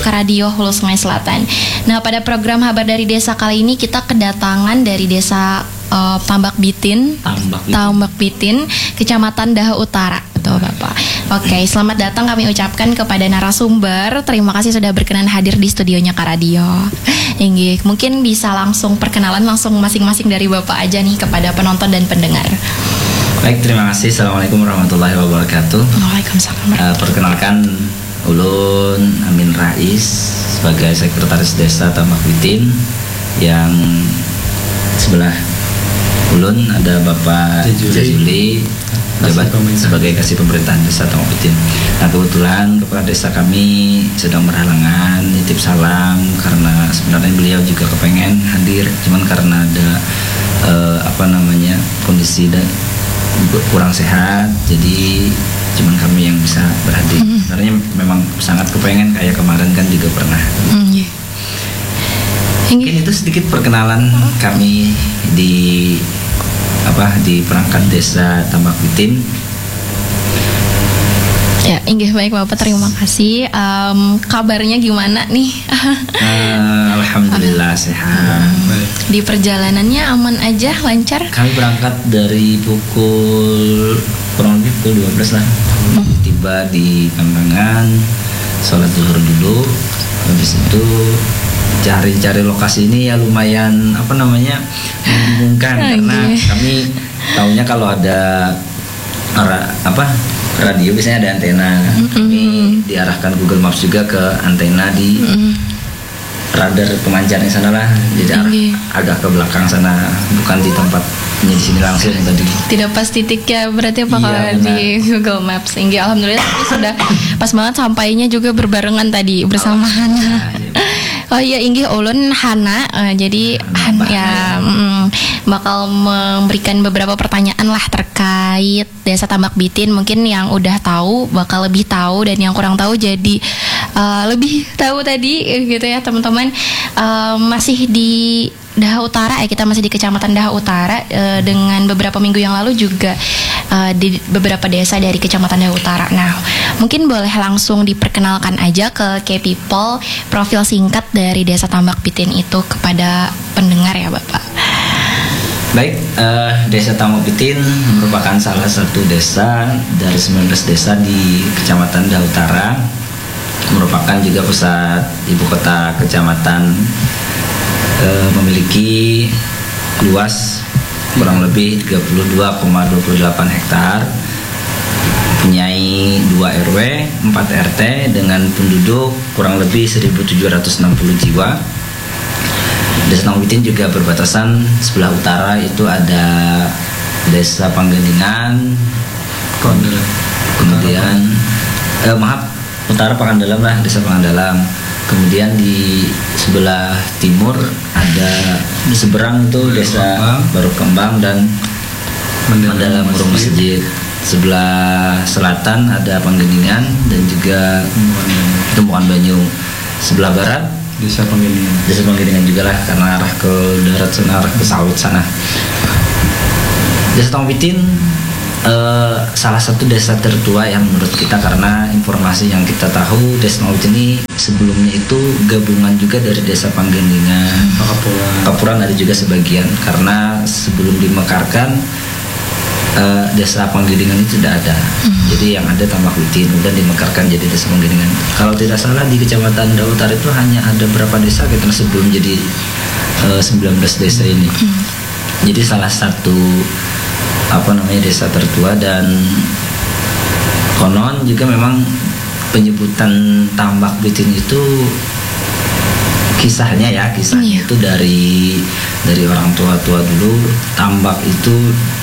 ke Radio Hulu Sungai Selatan. Nah, pada program Habar dari Desa kali ini kita kedatangan dari Desa Tambak Bitin, Kecamatan Daha Utara, betul Bapak. Oke, selamat datang kami ucapkan kepada narasumber. Terima kasih sudah berkenan hadir di studionya Kak Radio. Inggih, mungkin bisa langsung perkenalan langsung masing-masing dari Bapak aja nih kepada penonton dan pendengar. Baik, terima kasih. Assalamualaikum warahmatullahi wabarakatuh. Waalaikumsalam. Perkenalkan, Ulun Amin Rais sebagai Sekretaris Desa Tambak Bitin. Yang sebelah Ulun ada Bapak Jazuli, jabat sebagai Kasih Pemerintahan Desa Tambak Bitin. Nah, kebetulan Kepala Desa kami sedang berhalangan, nitip salam karena sebenarnya beliau juga kepengen hadir, cuman karena ada kondisi kurang sehat, jadi cuman kami yang bisa berhadir. Sebenarnya memang sangat kepengen, kayak kemarin kan juga pernah. Mungkin itu sedikit perkenalan kami di perangkat Desa Tambak Bitin. Ya, inggih baik Bapak, terima kasih. Kabarnya gimana nih? Alhamdulillah sehat. Di perjalanannya aman aja, lancar? Kami berangkat dari kurang lebih pukul 12 lah. Tiba di Pandangan, sholat zuhur dulu. Habis itu cari-cari lokasi ini ya lumayan membingungkan karena kami taunya kalau ada radio biasanya ada antena. Kami diarahkan Google Maps juga ke antena di radar pemancarnya sana lah. Jadi agak ke belakang sana, bukan di tempatnya di sini langsung tadi. Tidak pas titiknya berarti apa kalau di Google Maps. Alhamdulillah tapi sudah pas banget sampainya juga berbarengan tadi bersama Hana. Oh iya, inggih ulun Hana. Jadi bakal memberikan beberapa pertanyaan lah terkait Desa Tambak Bitin. Mungkin yang udah tahu bakal lebih tahu, dan yang kurang tahu jadi lebih tahu tadi gitu ya teman-teman. Masih di Daha Utara ya, kita masih di Kecamatan Daha Utara. Dengan beberapa minggu yang lalu juga di beberapa desa dari Kecamatan Daha Utara. Nah, mungkin boleh langsung diperkenalkan aja ke K-People profil singkat dari Desa Tambak Bitin itu kepada pendengar ya Bapak. Baik, Desa Tambak Bitin merupakan salah satu desa dari 19 desa di Kecamatan Daha Utara. Merupakan juga pusat ibu kota kecamatan, memiliki luas kurang lebih 32,28 hektar, punyai 2 RW, 4 RT dengan penduduk kurang lebih 1.760 jiwa. Desa Tambak Bitin juga berbatasan sebelah utara, itu ada Desa Panggendingan, kemudian utara Pangandalam lah, Desa Pangandalam. Kemudian di sebelah timur ada di seberang itu Desa Baru Kembang dan Mandala Murung Masjid. Sebelah selatan ada Panggendingan dan juga Tumpukan Banyu. Sebelah barat Desa Panggendingan juga lah, karena arah ke darat sana, arah ke sawit sana. Desa Tambak Bitin salah satu desa tertua yang menurut kita, karena informasi yang kita tahu Desa Tambak Bitin ini sebelumnya itu gabungan juga dari Desa Panggendingan, Kapuran ada juga sebagian, karena sebelum dimekarkan Desa Panggendingan itu tidak ada. Jadi yang ada Tambak Bitin, kemudian dimekarkan jadi Desa Panggendingan. Kalau tidak salah di Kecamatan Daha Utara itu hanya ada berapa desa gitu sebelum jadi 19 desa ini. Jadi salah satu desa tertua, dan konon juga memang penyebutan Tambak Bitin itu kisahnya itu dari orang tua dulu. Tambak itu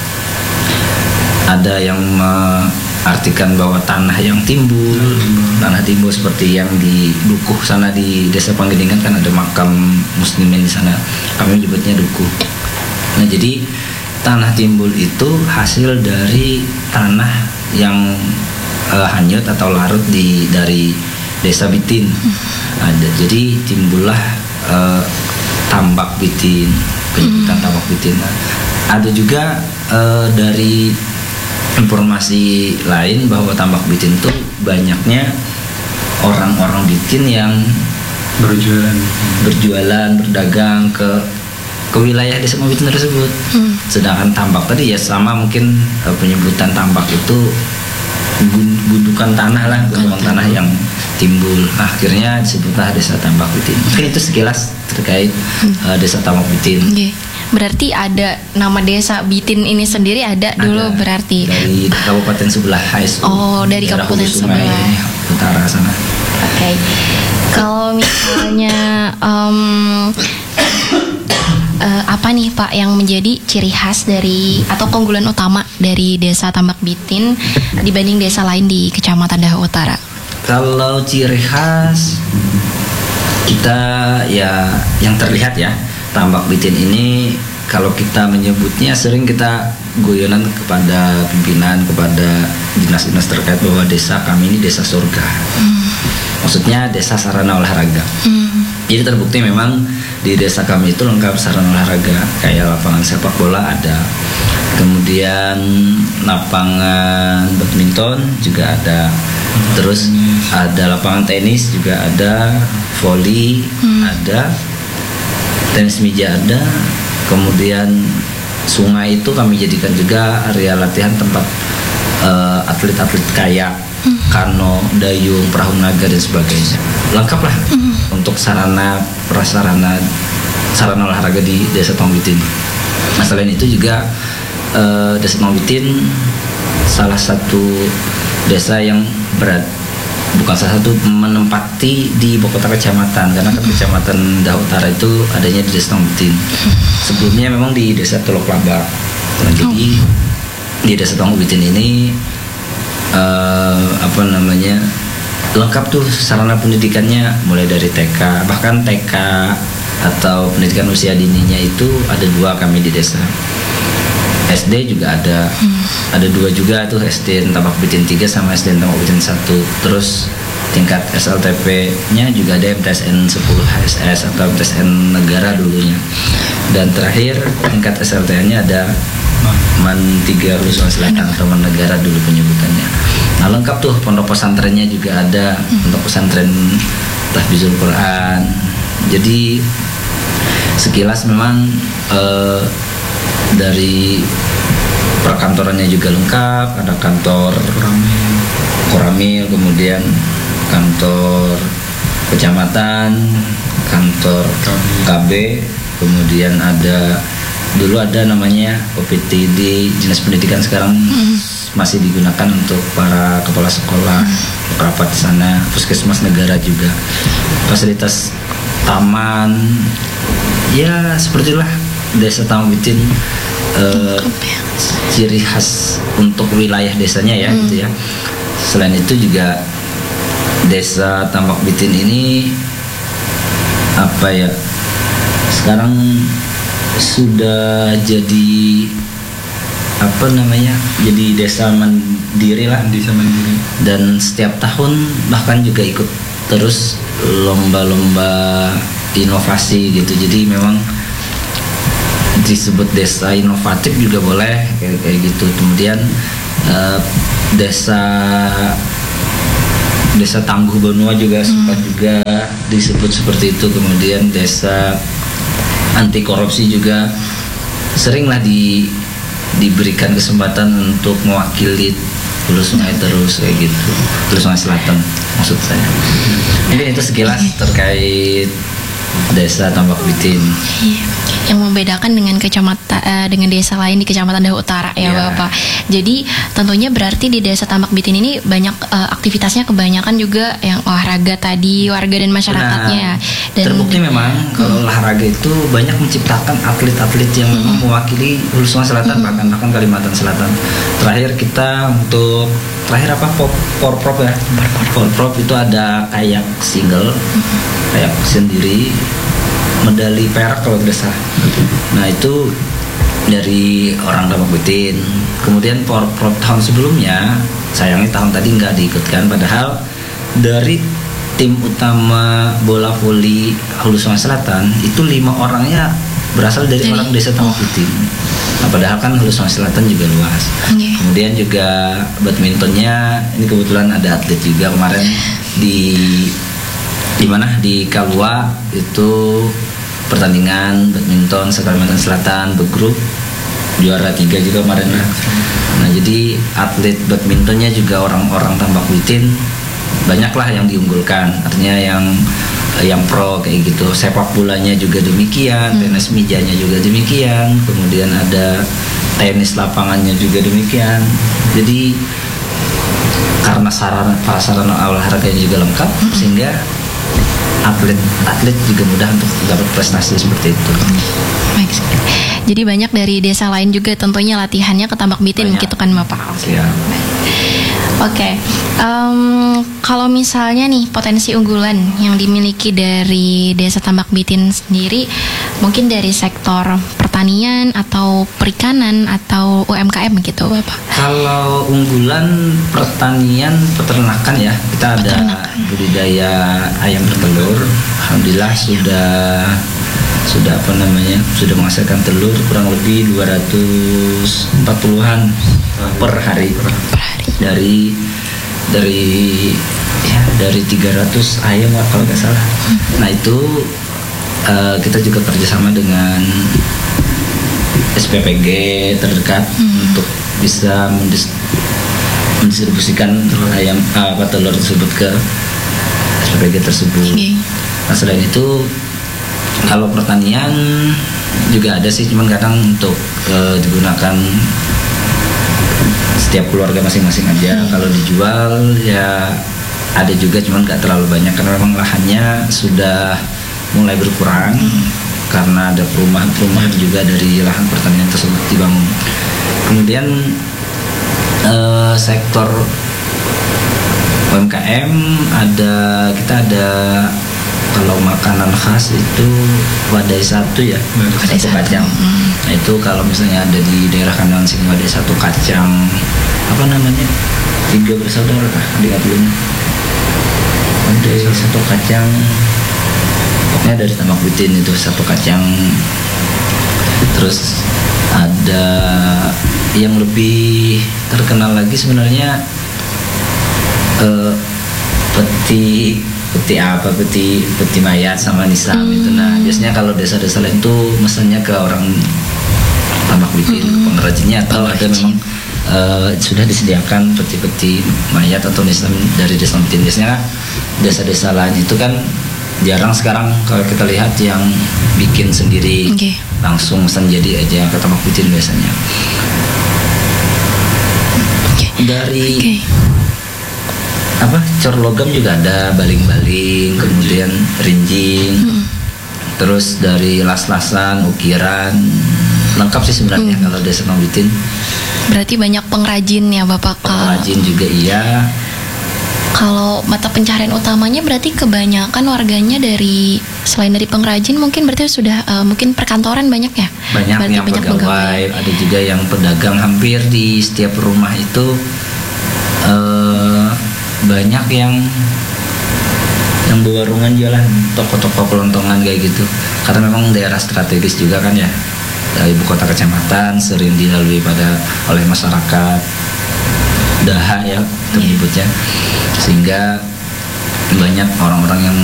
ada yang mengartikan bahwa tanah yang timbul, tanah timbul seperti yang di Dukuh sana di Desa Panggendingan kan ada makam muslimin di sana, kami menyebutnya Dukuh. Nah, jadi tanah timbul itu hasil dari tanah yang hanyut atau larut dari Desa Bitin. Jadi timbullah Tambak Bitin, penyebutan Tambak Bitin. Ada juga dari informasi lain bahwa Tambak Bitin itu banyaknya orang-orang Bitin yang berjualan, berdagang ke wilayah desa Mabitin tersebut. Sedangkan tambak tadi ya sama mungkin penyebutan tambak itu gundukan tanah lah, gundukan tanah yang timbul. Nah, akhirnya disebutlah desa Tambak Bitin. Mungkin itu sekilas terkait desa Tambak Bitin. Okay. Berarti ada nama desa Bitin ini sendiri ada dulu berarti dari kabupaten sebelah HSU. Oh, dari kabupaten sebelah utara sana. Oke. Kalau misalnya apa nih Pak yang menjadi ciri khas dari atau keunggulan utama dari desa Tambak Bitin dibanding desa lain di Kecamatan Daha Utara? Kalau ciri khas kita ya yang terlihat ya, Tambak Bitin ini kalau kita menyebutnya sering kita guyonan kepada pimpinan, kepada dinas-dinas terkait bahwa desa kami ini desa surga. Maksudnya desa sarana olahraga. Jadi terbukti memang di desa kami itu lengkap sarana olahraga, kayak lapangan sepak bola ada, kemudian lapangan badminton juga ada, terus ada lapangan tenis juga ada, voli ada, tenis meja ada, kemudian sungai itu kami jadikan juga area latihan tempat atlet-atlet kayak, kano, dayung, perahu naga dan sebagainya. Lengkap lah untuk sarana prasarana sarana olahraga di desa Tambak Bitin. Nah, selain itu juga desa Tambak Bitin salah satu desa yang bukan salah satu menempati di ibu kota kecamatan, karena kecamatan Daha Utara itu adanya di desa Tambak Bitin. Sebelumnya memang di desa Teluk Laba. Nah, jadi di desa Tambak Bitin ini lengkap tuh sarana pendidikannya, mulai dari TK, bahkan TK atau pendidikan usia dininya itu ada 2 kami di desa. SD juga ada 2 juga tuh, SD Tambak Bitin 3 sama SD Tambak Bitin 1. Terus tingkat SLTP-nya juga ada MTSN 10 HSS atau MTSN negara dulunya. Dan terakhir tingkat SLTA-nya ada MAN 3 Hulu Sungai Selatan atau MAN negara dulu penyebutannya. Nah, lengkap tuh, pondok pesantrennya juga ada, pondok pesantren Tahfizul Quran. Jadi sekilas memang dari perkantorannya juga lengkap, ada kantor Koramil, kemudian kantor kecamatan, kantor KB, kemudian dulu ada namanya OPTD Dinas Pendidikan, sekarang masih digunakan untuk para kepala sekolah, rapat di sana, puskesmas negara juga, fasilitas taman, ya sepertilah desa Tambak Bitin. Ciri khas untuk wilayah desanya ya gitu ya. Selain itu juga desa Tambak Bitin ini sekarang sudah jadi jadi desa mandiri lah, dan setiap tahun bahkan juga ikut terus lomba-lomba inovasi gitu. Jadi memang disebut desa inovatif juga boleh kayak gitu. Kemudian desa Tangguh Benua juga sempat juga disebut seperti itu. Kemudian desa anti korupsi juga seringlah diberikan kesempatan untuk mewakili Hulu Sungai terus kayak gitu, Hulu Sungai Selatan maksud saya. Mungkin itu sekilas terkait desa Tambak Bitin. Yang membedakan dengan dengan desa lain di Kecamatan Daha Utara ya Bapak. Jadi tentunya berarti di desa Tambak Bitin ini banyak aktivitasnya kebanyakan juga yang olahraga tadi, warga dan masyarakatnya. Dan terbukti memang kalau olahraga itu banyak menciptakan atlet-atlet yang memang mewakili Hulu Sungai Selatan, bahkan Kalimantan Selatan. Terakhir Porprov ya. Porprov itu ada kayak single, kayak sendiri, medali perak kalau tidak salah. Nah, itu dari orang Tambak Bitin. Kemudian Porprov tahun sebelumnya, sayangnya tahun tadi nggak diikutkan, padahal dari tim utama bola voli Hulu Sungai Selatan itu 5 orangnya berasal dari orang desa Tambak Bitin. Nah, padahal kan Hulu Sungai Selatan juga luas. Kemudian juga badmintonnya, ini kebetulan ada atlet juga kemarin di mana di Kalua itu pertandingan badminton se-Kalimantan Selatan bergrup juara 3 juga kemarin. Nah, jadi atlet badmintonnya juga orang-orang Tambak Bitin banyaklah yang diunggulkan, artinya yang pro kayak gitu. Sepak bolanya juga demikian, tenis mejanya juga demikian, kemudian ada tenis lapangannya juga demikian. Jadi karena sarana olahraganya juga lengkap, sehingga atlet juga mudah untuk dapat prestasi seperti itu. Baik sekali. Jadi banyak dari desa lain juga tentunya latihannya ke Tambak Bitin gitu kan Bapak? Siap. Oke, kalau misalnya nih potensi unggulan yang dimiliki dari desa Tambak Bitin sendiri, mungkin dari sektor pertanian atau perikanan atau UMKM gitu Bapak? Kalau unggulan pertanian peternakan ya, kita ada budidaya ayam bertelur. Alhamdulillah sudah menghasilkan telur kurang lebih 240-an per hari. Dari 300 ayam kalau nggak salah. Nah itu kita juga kerjasama dengan SPPG terdekat untuk bisa mendistribusikan ayam telur tersebut ke SPPG tersebut. Nah selain itu kalau pertanian juga ada sih, cuman kadang untuk digunakan setiap keluarga masing-masing aja. Kalau dijual ya ada juga, cuman nggak terlalu banyak karena memang lahannya sudah mulai berkurang karena ada perumahan juga dari lahan pertanian tersebut dibangun. Kemudian sektor UMKM kita ada kalau makanan khas itu wadai satu ya, satu kacang. Nah itu kalau misalnya ada di daerah Kandangan sini wadai satu kacang, apa namanya, 3 bersaudara di Abulnya, wadai satu kacang, pokoknya dari Tambak Bitin itu satu kacang. Terus ada yang lebih terkenal lagi sebenarnya peti mayat sama nisam itu. Nah biasanya kalau desa-desa lain tuh mesennya ke orang Tambak Bitin, pengrajinnya, atau ada memang sudah disediakan peti-peti mayat atau nisam dari desa Bitin. Biasanya desa-desa lain itu kan jarang sekarang kalau kita lihat yang bikin sendiri, langsung mesen jadi aja ke Tambak Bitin biasanya. Dari cor logam juga ada, baling-baling, kemudian rinjing, terus dari las-lasan, ukiran, lengkap sih sebenarnya kalau desa Tambak Bitin. Berarti banyak pengrajin ya Bapak? Pengrajin juga iya. Kalau mata pencaharian utamanya berarti kebanyakan warganya selain dari pengrajin mungkin berarti sudah mungkin perkantoran banyak ya? Banyak yang pegawai, ada juga yang pedagang. Hampir di setiap rumah itu banyak yang berwarungan jualan, toko-toko kelontongan kayak gitu. Karena memang daerah strategis juga kan ya, ibu kota kecamatan, sering dilalui oleh masyarakat daha ya menyebutnya, sehingga banyak orang-orang yang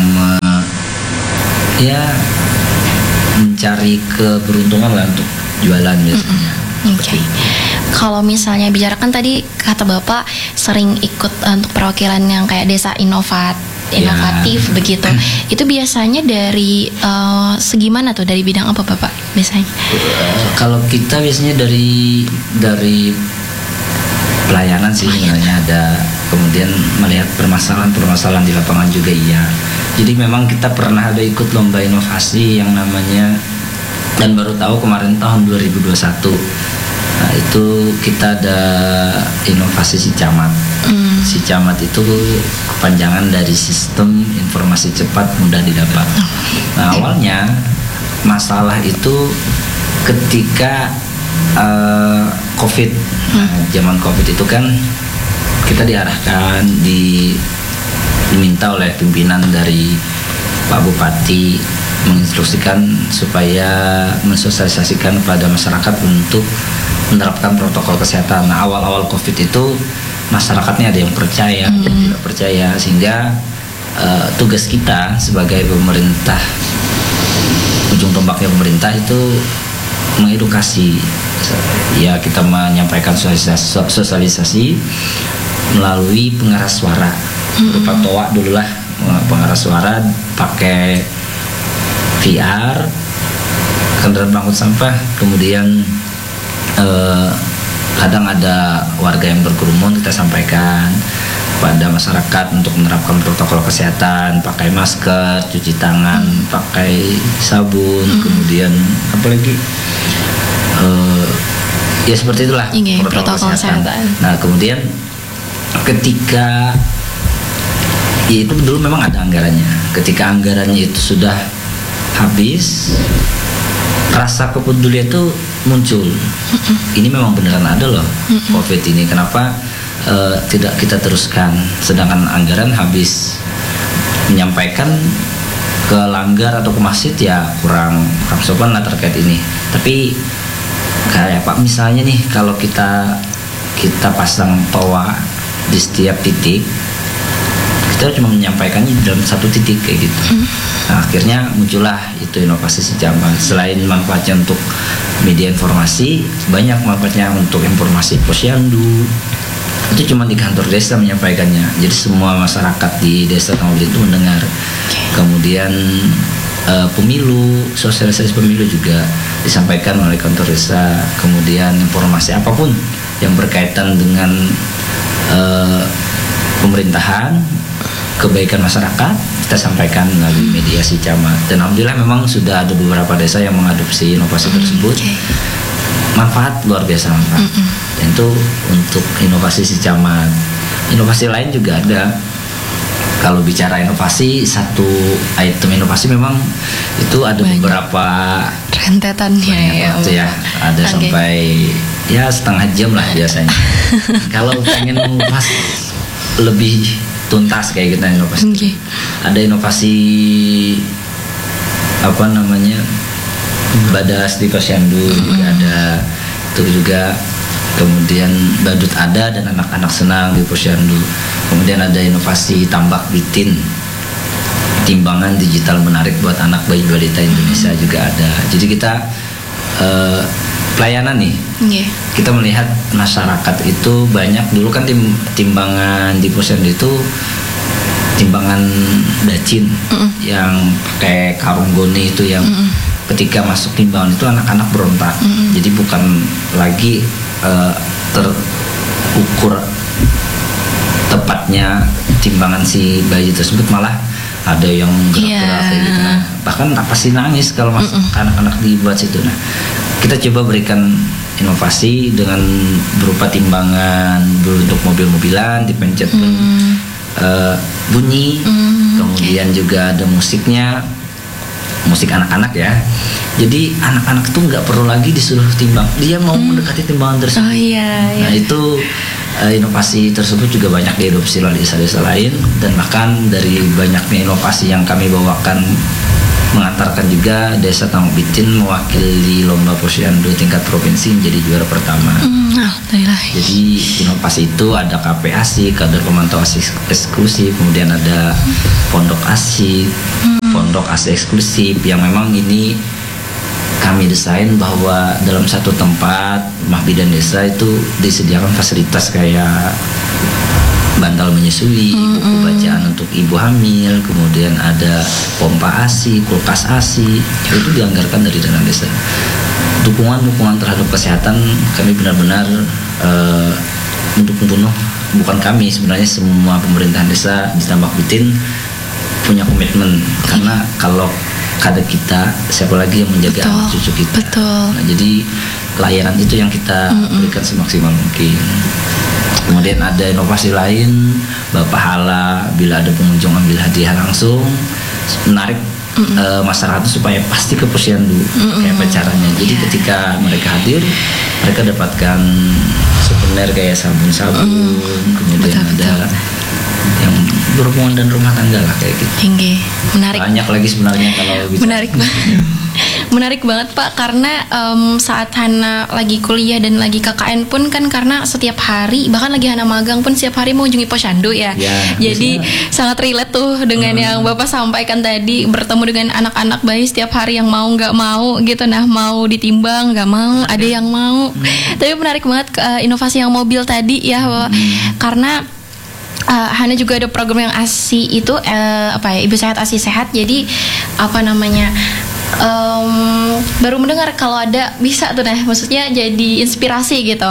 mencari keberuntungan lah untuk jualan biasanya. Kalau misalnya bicarakan tadi kata Bapak sering ikut untuk perwakilan yang kayak desa inovatif begitu. Itu biasanya dari segi mana tuh, dari bidang apa Bapak biasanya? Kalau kita biasanya dari pelayanan sih sebenarnya ada, kemudian melihat permasalahan di lapangan juga iya. Jadi memang kita pernah ada ikut lomba inovasi yang namanya, dan baru tahu kemarin tahun 2021. Nah itu kita ada inovasi si camat. Si camat itu kepanjangan dari sistem informasi cepat mudah didapat. Nah awalnya masalah itu ketika COVID, zaman COVID itu kan kita diarahkan, diminta oleh pimpinan dari Pak Bupati menginstruksikan supaya mensosialisasikan kepada masyarakat untuk menerapkan protokol kesehatan. Nah, awal-awal COVID itu masyarakatnya ada yang percaya, ada yang tidak percaya, sehingga tugas kita sebagai pemerintah, ujung tombaknya pemerintah itu mengedukasi. Ya, kita menyampaikan sosialisasi melalui pengeras suara, berupa toa dulu lah, pengeras suara pakai VR, kendaraan pengangkut sampah, kemudian kadang ada warga yang berkerumun, kita sampaikan pada masyarakat untuk menerapkan protokol kesehatan, pakai masker, cuci tangan, pakai sabun, kemudian apalagi ya seperti itulah protokol kesehatan. Nah, kemudian ketika ya itu dulu memang ada anggarannya. Ketika anggarannya itu sudah habis, rasa kepedulian itu muncul. Ini memang beneran ada loh COVID ini. Kenapa tidak kita teruskan? Sedangkan anggaran habis. Menyampaikan ke langgar atau ke masjid ya kurang sopan lah terkait ini. Tapi kayak Pak misalnya nih, kalau kita pasang toa di setiap titik, kita cuma menyampaikannya dalam satu titik kayak gitu. Nah, akhirnya muncullah itu inovasi si Camat. Selain manfaatnya untuk media informasi, banyak manfaatnya untuk informasi posyandu. Itu cuma di kantor desa menyampaikannya. Jadi semua masyarakat di desa Tangobit itu mendengar. Kemudian pemilu, sosialisasi pemilu juga disampaikan oleh kantor desa. Kemudian informasi apapun yang berkaitan dengan pemerintahan, kebaikan masyarakat, kita sampaikan melalui media si Camat. Dan alhamdulillah memang sudah ada beberapa desa yang mengadopsi inovasi tersebut. Manfaat luar biasa manfaat. Dan itu untuk inovasi si Camat. Inovasi lain juga ada. Kalau bicara inovasi, satu item inovasi memang itu ada banyak. Beberapa rentetannya ya. Ada sampai ya setengah jam lah biasanya. Kalau pengen mengupas lebih tuntas kayak gitu inovasi. Ada inovasi apa namanya, badas di posyandu juga ada, itu juga. Kemudian badut ada dan anak-anak senang di posyandu. Kemudian ada inovasi tambak bitin, timbangan digital menarik buat anak bayi balita Indonesia juga ada. Jadi kita pelayanan nih. Kita melihat masyarakat itu banyak dulu kan timbangan di posyandu itu timbangan dacin yang pakai karung goni itu yang ketika masuk timbangan itu anak-anak berontak. Jadi bukan lagi terukur tepatnya timbangan si bayi tersebut, malah ada yang gerak-gerak kayak gitu. Nah, bahkan pasti nangis kalau masuk anak-anak dibuat situ. Nah, kita coba berikan inovasi dengan berupa timbangan berbentuk mobil-mobilan, dipencet bunyi, kemudian juga ada musiknya, musik anak-anak ya. Jadi anak-anak tuh nggak perlu lagi disuruh timbang, dia mau mendekati timbangan tersebut. Nah itu inovasi tersebut juga banyak diadopsi oleh desa-desa lain, dan bahkan dari banyaknya inovasi yang kami bawakan mengantarkan juga desa Tangobit mewakili lomba posyandu tingkat provinsi menjadi juara pertama. Jadi inovasi itu ada KPASI, kader pemantau ASI eksklusif, kemudian ada pondok ASI, pondok ASI eksklusif, yang memang ini kami desain bahwa dalam satu tempat rumah bidan desa itu disediakan fasilitas kayak bantal menyusui, buku bacaan untuk ibu hamil, kemudian ada pompa ASI, kulkas ASI, itu dianggarkan dari dana desa. Dukungan terhadap kesehatan kami benar-benar mendukung penuh. Bukan kami, sebenarnya semua pemerintahan desa di Tambak Bitin punya komitmen, karena kalau kada kita, siapa lagi yang menjaga anak cucu kita. Nah, jadi layanan itu yang kita berikan semaksimal mungkin. Kemudian ada inovasi lain, Bapak Hala, bila ada pengunjung ambil hadiah langsung, menarik masyarakat supaya pasti ke posyandu kayak apa caranya. Jadi ketika mereka hadir, mereka dapatkan souvenir kayak sabun-sabun, kemudian ada yang berhubungan dan rumah tangga lah kayak gitu. Tinggi, menarik. Banyak lagi sebenarnya kalau bisa. Menarik banget. Menarik banget Pak, karena saat Hana lagi kuliah dan lagi KKN pun kan, karena setiap hari, bahkan lagi Hana magang pun setiap hari mengunjungi posyandu ya. Jadi sangat relate tuh dengan yang Bapak sampaikan tadi, bertemu dengan anak-anak bayi setiap hari yang mau nggak mau gitu. Nah, mau ditimbang nggak mau, ada yang mau. Tapi menarik banget inovasi yang mobil tadi ya, karena Hana juga ada program yang ASI itu Ibu Sehat ASI Sehat. Jadi baru mendengar kalau ada bisa tuh, nah maksudnya jadi inspirasi gitu.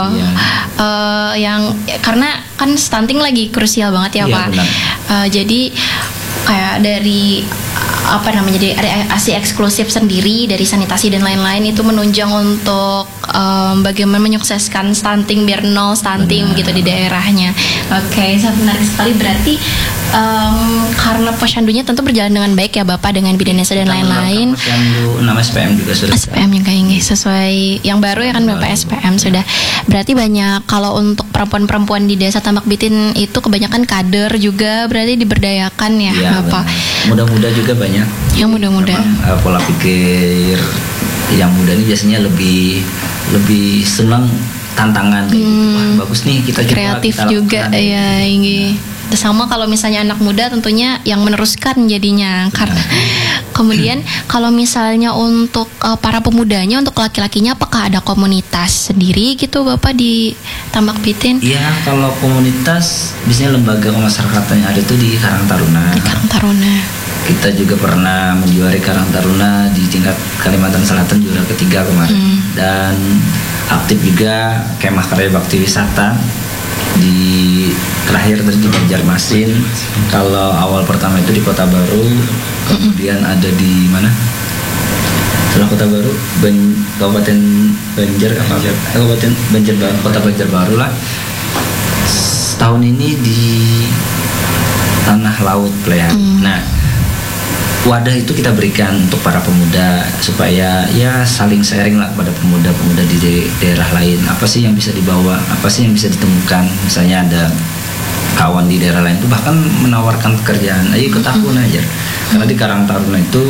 Yang karena kan stunting lagi krusial banget ya Pak. Jadi kayak dari jadi ada ASI eksklusif sendiri dari sanitasi dan lain-lain, itu menunjang untuk bagaimana menyukseskan stunting biar nol stunting gitu di daerahnya. Oke, sangat menarik sekali. Berarti karena posyandunya tentu berjalan dengan baik ya Bapak, dengan bidan desa dan lain-lain. Posyandu nama SPM juga sudah. SPM juga ini sesuai yang baru ya kan Bapak, SPM sudah. Berarti banyak, kalau untuk perempuan-perempuan di desa Tambak Bitin itu kebanyakan kader juga, berarti diberdayakan ya Bapak. Muda-muda juga banyak. Yang muda-muda. Pola pikir yang muda ini biasanya lebih senang tantangan kayak gitu. Wah, bagus nih kita kreatif juga ya ini. Sama kalau misalnya anak muda tentunya yang meneruskan jadinya. Karena kemudian kalau misalnya untuk para pemudanya, untuk laki-lakinya, apakah ada komunitas sendiri gitu Bapak di Tambak Bitin? Iya, kalau komunitas biasanya lembaga pemasyarakatan yang ada tuh di Karang Taruna. Di Karang Taruna. Kita juga pernah menjuari Karang Taruna di tingkat Kalimantan Selatan, juara ketiga kemarin. Dan aktif juga kemah karya bakti wisata di terakhir tadi di Banjarmasin. Kalau awal pertama itu di Kota Baru, kemudian ada di mana? Setelah Kota Baru, Kabupaten Banjarbaru, Kota Banjarbaru lah. Tahun ini di Tanah Laut Pleihan. Nah, wadah itu kita berikan untuk para pemuda supaya ya saling sharing lah pada pemuda-pemuda di daerah lain. Apa sih yang bisa dibawa, apa sih yang bisa ditemukan. Misalnya ada kawan di daerah lain itu bahkan menawarkan pekerjaan, ayo ikut aku aja. Karena di Karang Taruna itu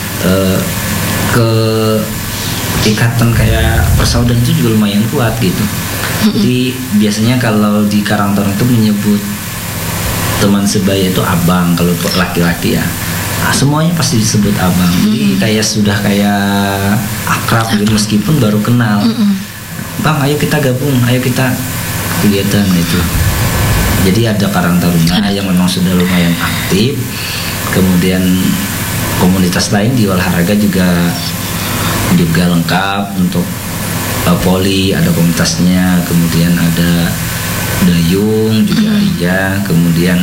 ikatan kayak persaudaraan itu juga lumayan kuat gitu. Jadi biasanya kalau di Karang Taruna itu menyebut teman sebaya itu abang, kalau laki-laki ya. Semuanya pasti disebut abang. Jadi sudah kayak akrab gitu, meskipun baru kenal. Bang, ayo kita gabung, ayo kita kegiatan itu. Jadi ada Karang Taruna yang memang sudah lumayan aktif. Kemudian komunitas lain di olahraga juga lengkap. Untuk poli ada komunitasnya, kemudian ada dayung juga iya, kemudian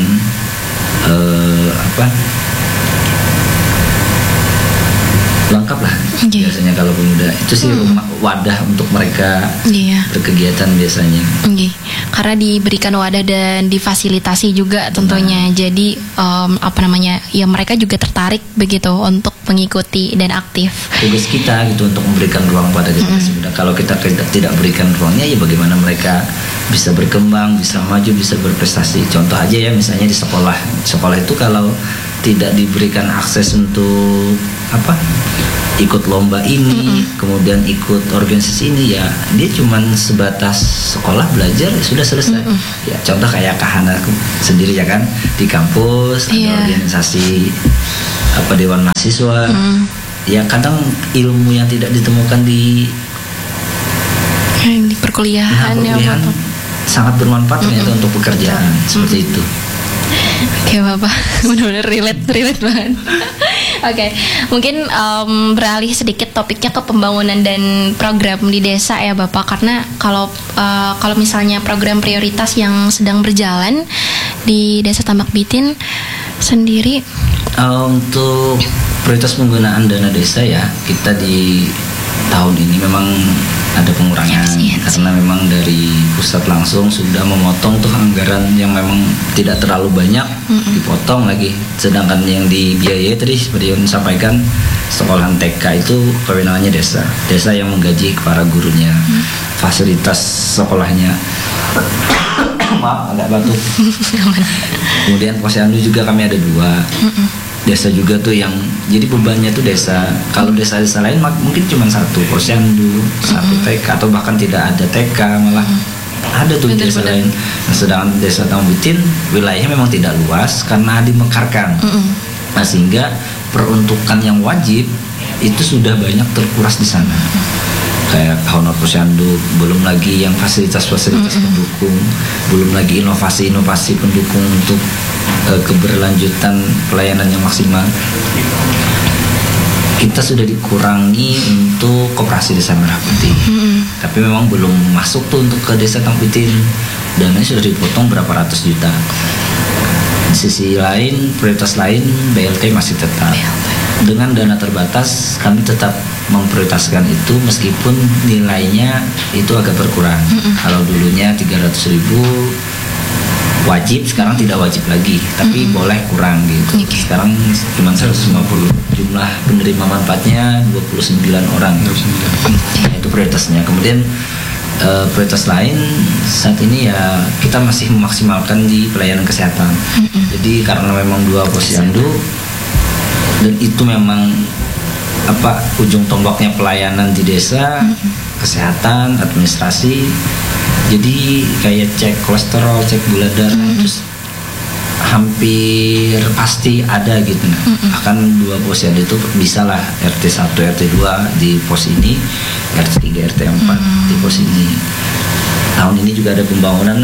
lengkap lah. Biasanya kalau pemuda itu sih rumah wadah untuk mereka berkegiatan biasanya. Karena diberikan wadah dan difasilitasi juga tentunya. Jadi ya mereka juga tertarik begitu untuk mengikuti dan aktif. Tugas kita gitu untuk memberikan ruang pada generasi muda. Kalau kita tidak berikan ruangnya, ya bagaimana mereka bisa berkembang, bisa maju, bisa berprestasi. Contoh aja ya, misalnya di sekolah itu kalau tidak diberikan akses untuk ikut lomba ini, kemudian ikut organisasi ini, ya dia cuman sebatas sekolah belajar sudah selesai. Ya contoh kayak Kahana sendiri ya kan, di kampus ada organisasi dewan mahasiswa. Ya kadang ilmu yang tidak ditemukan di perkuliahan sangat bermanfaat ternyata untuk pekerjaan seperti itu. Oke Bapak, benar-benar relate banget. Oke, mungkin beralih sedikit topiknya ke pembangunan dan program di desa ya Bapak, karena kalau misalnya program prioritas yang sedang berjalan di Desa Tambak Bitin sendiri, untuk prioritas penggunaan dana desa ya, kita di tahun ini memang ada pengurangan karena memang dari pusat langsung sudah memotong tuh anggaran yang memang tidak terlalu banyak, dipotong lagi. Sedangkan yang dibiayai tadi seperti yang disampaikan, sekolahan TK itu kewenangannya desa yang menggaji para gurunya, fasilitas sekolahnya maaf agak batuk. Kemudian posyandu juga kami ada 2. Desa juga tuh yang jadi bebannya tuh desa. Kalau desa-desa lain mungkin cuma 1 posyandu, 1 TK atau bahkan tidak ada TK, malah ada tuh desa lain. Nah, sedangkan desa Tangbitin wilayahnya memang tidak luas karena dimekarkan. Nah, sehingga peruntukan yang wajib itu sudah banyak terkuras di sana. Kayak honor posyandu, belum lagi yang fasilitas-fasilitas pendukung, belum lagi inovasi-inovasi pendukung untuk keberlanjutan pelayanan yang maksimal. Kita sudah dikurangi untuk koperasi desa Merah Putih, tapi memang belum masuk tuh untuk ke desa Tangbitin. Dananya sudah dipotong berapa ratus juta. Di sisi lain, prioritas lain BLT masih tetap. Dengan dana terbatas, kami tetap memprioritaskan itu meskipun nilainya itu agak berkurang. Kalau dulunya 300.000 wajib, sekarang tidak wajib lagi, tapi boleh kurang gitu. Sekarang cuma 150. Jumlah penerima manfaatnya 29 orang. Nah, itu prioritasnya. Kemudian prioritas lain saat ini ya kita masih memaksimalkan di pelayanan kesehatan. Jadi karena memang 2 posyandu dan itu memang ujung tombaknya pelayanan di desa, kesehatan, administrasi. Jadi kayak cek kolesterol, cek gula darah, terus hampir pasti ada gitu. Bahkan 2 posyandu itu bisa lah RT 1, RT 2 di pos ini, RT 3, RT 4 di pos ini. Tahun ini juga ada pembangunan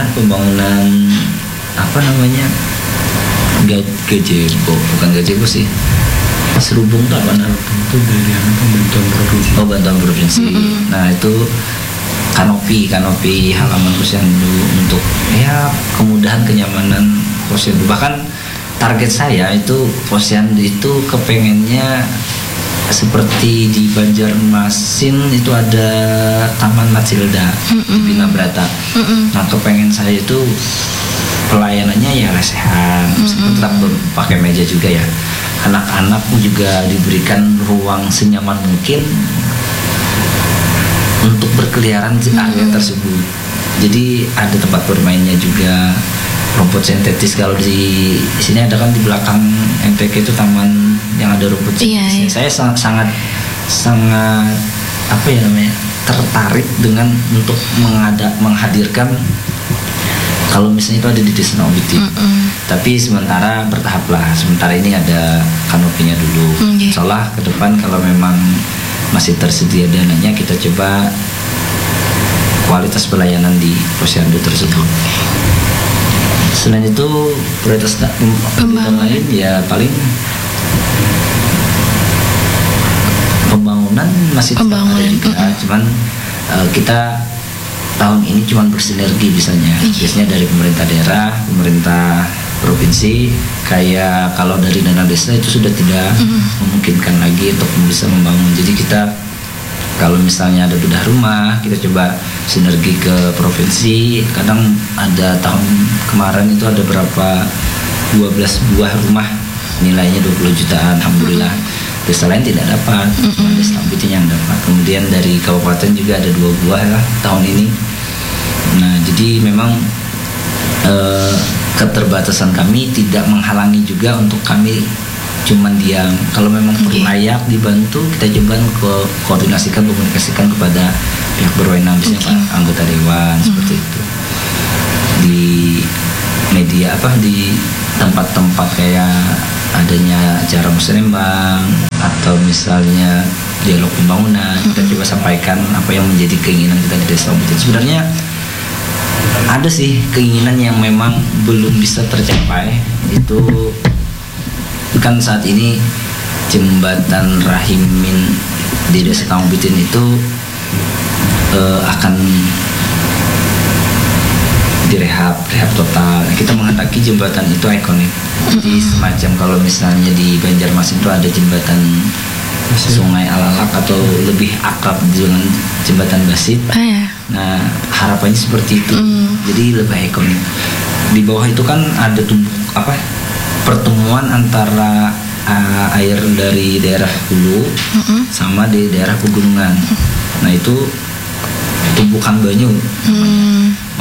gazebo, bukan gazebo sih. Serubung tuh apa namanya? Itu dari bantuan provinsi. Oh, bantuan provinsi. Nah, itu kanopi halaman posyandu untuk ya kemudahan kenyamanan posyandu. Bahkan target saya itu posyandu itu kepengennya seperti di Banjarmasin itu ada Taman Matilda di Bina Brata. Nah, kepengen saya itu pelayanannya ya lesehan, meskipun tetap pakai meja juga ya. Anak-anak juga diberikan ruang senyaman mungkin untuk berkeliaran di area tersebut. Jadi ada tempat bermainnya juga, rumput sintetis. Kalau di sini ada kan di belakang MTK itu taman yang ada rumput sintetis. Saya sangat tertarik dengan untuk menghadirkan kalau misalnya itu ada di desa Tangbitin. Tapi sementara bertahap lah. Sementara ini ada kanopinya dulu. Insyaallah ke depan kalau memang masih tersedia dananya, kita coba kualitas pelayanan di posyandu tersebut. Selain itu prioritas lain ya paling pembangunan masih tetap ada juga. Cuman kita tahun ini cuma bersinergi biasanya dari pemerintah daerah, pemerintah provinsi. Kayak kalau dari dana desa itu sudah tidak memungkinkan lagi untuk bisa membangun. Jadi kita kalau misalnya ada bedah rumah, kita coba sinergi ke provinsi. Kadang ada tahun kemarin itu ada berapa 12 buah rumah nilainya 20 jutaan, alhamdulillah. Desa lain tidak dapat, cuma desa Tangbitin yang dapat. Kemudian dari kabupaten juga ada 2 buah lah tahun ini. Nah, jadi memang keterbatasan kami tidak menghalangi juga untuk kami cuman diam. Kalau memang layak dibantu, kita coba komunikasikan kepada pihak berwenang, misalnya Pak anggota dewan seperti itu. Di media di tempat-tempat kayak adanya acara musrembang atau misalnya dialog pembangunan, kita coba sampaikan apa yang menjadi keinginan kita di desa Tangbitin. Sebenarnya ada sih keinginan yang memang belum bisa tercapai. Itu kan saat ini jembatan Rahimin di desa Tangbitin itu akan direhab total. Kita menghendaki jembatan itu ikonik. Jadi semacam kalau misalnya di Banjarmasin itu ada jembatan Sungai Alalak atau lebih akrab dengan jembatan Basit. Nah, harapannya seperti itu. Jadi lebih ikonik. Di bawah itu kan ada pertemuan antara air dari daerah hulu sama di daerah pegunungan. Nah, itu tumpukan banyu.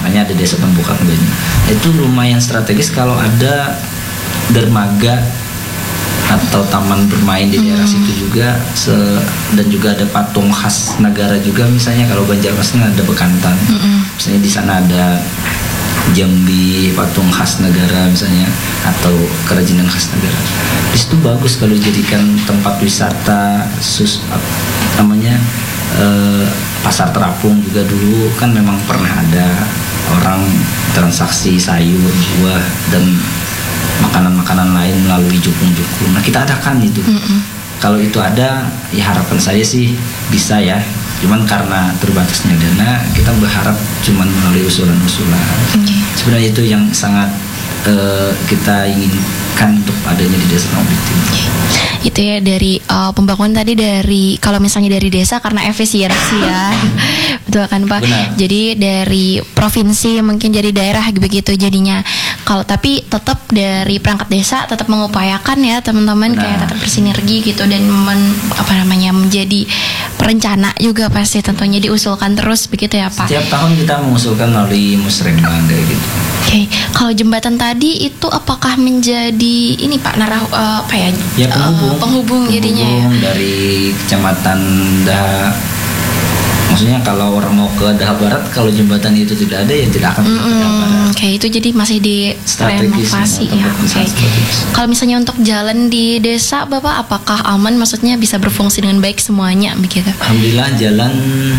makanya ada desa pembukaan banyu. Itu lumayan strategis kalau ada dermaga atau taman bermain di daerah situ juga, dan juga ada patung khas negara juga, misalnya kalau Banjarmasin ada Bekantan, misalnya di sana ada Jambi patung khas negara misalnya, atau kerajinan khas negara. Di situ bagus kalau dijadikan tempat wisata, namanya pasar terapung juga dulu kan memang pernah ada orang transaksi sayur, buah dan makanan-makanan lain melalui jukung-jukung. Nah kita adakan itu. Kalau itu ada, ya harapan saya sih bisa ya. Cuman karena terbatasnya dana, kita berharap cuman melalui usulan-usulan. Sebenarnya itu yang sangat kita inginkan untuk adanya di Desa Tanggung. Itu ya dari pembangunan tadi, dari kalau misalnya dari desa karena efisiensi ya. Betul kan Pak? Benar. Jadi dari provinsi mungkin jadi daerah begitu jadinya. Kalau tapi tetap dari perangkat desa tetap mengupayakan ya teman-teman, kayak tetap bersinergi gitu, dan menjadi perencana juga pasti tentunya diusulkan terus begitu ya Pak. Setiap tahun kita mengusulkan melalui musrenbang kayak gitu. Oke, kalau jembatan tadi itu apakah menjadi ini Pak penghubung jadinya ya? Dari kecamatan maksudnya kalau orang mau ke Daha Barat, kalau jembatan itu tidak ada ya tidak akan ke Daha Barat. Oke, itu jadi masih di renovasi ya. Oke. Kalau misalnya untuk jalan di desa Bapak, apakah aman, maksudnya bisa berfungsi dengan baik semuanya begitu? Alhamdulillah jalan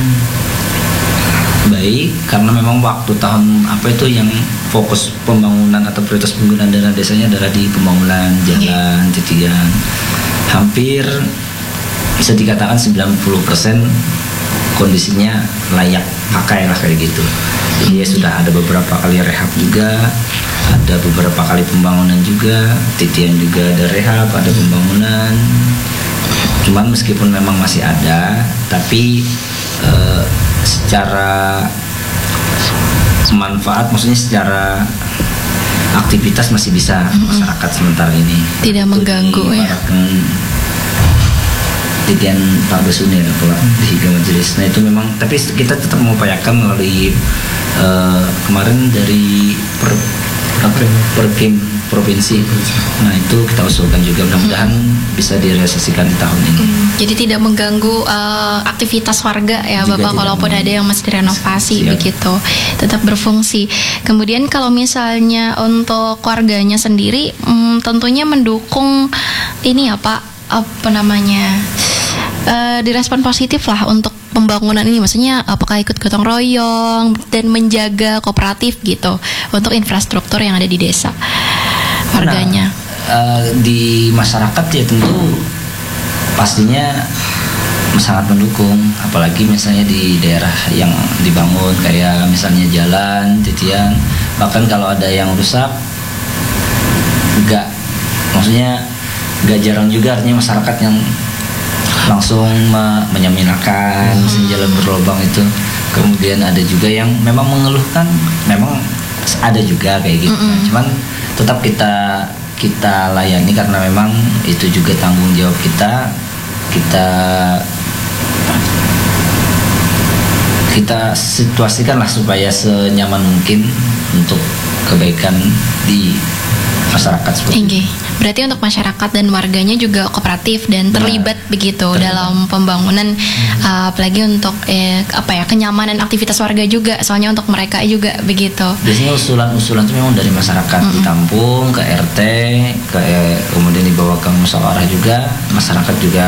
baik, karena memang waktu tahun yang fokus pembangunan atau prioritas penggunaan dana desanya adalah di pembangunan jalan, titian. Hampir bisa dikatakan 90% kondisinya layak pakai lah kayak gitu. Jadi ya sudah ada beberapa kali rehab juga, ada beberapa kali pembangunan juga, titian juga ada rehab, ada pembangunan. Cuman meskipun memang masih ada, tapi secara manfaat, maksudnya secara aktivitas masih bisa masyarakat sementara ini. Tidak mengganggu ya. Titian Pak Basuni ya kalau di Higa Majelis. Nah itu memang, tapi kita tetap mengupayakan melalui kemarin dari Perkim provinsi. Nah itu kita usulkan juga, mudah-mudahan bisa direalisasikan di tahun ini. Jadi tidak mengganggu aktivitas warga ya juga Bapak, kalaupun ada yang masih direnovasi begitu, tetap berfungsi. Kemudian kalau misalnya untuk warganya sendiri, tentunya mendukung ini ya Pak, direspon positif lah untuk pembangunan ini, maksudnya apakah ikut gotong royong dan menjaga kooperatif gitu untuk infrastruktur yang ada di desa warganya. Di masyarakat ya tentu pastinya sangat mendukung, apalagi misalnya di daerah yang dibangun kayak misalnya jalan, titian, bahkan kalau ada yang rusak nggak jarang juga artinya masyarakat yang langsung menyaminakan jalan berlubang itu. Kemudian ada juga yang memang mengeluhkan, memang ada juga kayak gitu. Cuman tetap kita layani karena memang itu juga tanggung jawab kita situasikan lah supaya senyaman mungkin untuk kebaikan di masyarakat seperti itu. Berarti untuk masyarakat dan warganya juga kooperatif dan terlibat begitu dalam pembangunan, apalagi untuk kenyamanan aktivitas warga juga, soalnya untuk mereka juga begitu. Biasanya usulan itu memang dari masyarakat, ditampung ke RT, kemudian dibawa ke musyawarah juga, masyarakat juga